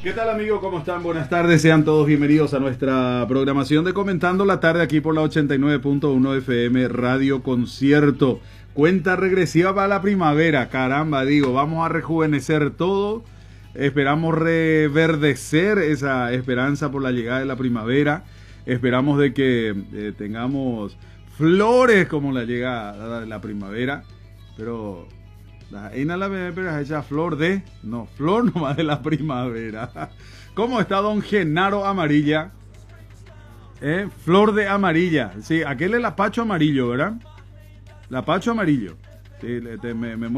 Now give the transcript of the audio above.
¿Qué tal, amigos? ¿Cómo están? Buenas tardes, sean todos bienvenidos a nuestra programación de Comentando la Tarde aquí por la 89.1 FM Radio Concierto. Cuenta regresiva para la primavera, caramba, digo, vamos a rejuvenecer todo, esperamos reverdecer esa esperanza por la llegada de la primavera, esperamos de que tengamos flores como la llegada de la primavera, pero... la primavera es hecha flor de... No, flor nomás de la primavera. ¿Cómo está don Genaro Amarilla? Flor de amarilla. Sí, aquel es el apacho amarillo, ¿verdad? El apacho amarillo. Sí, me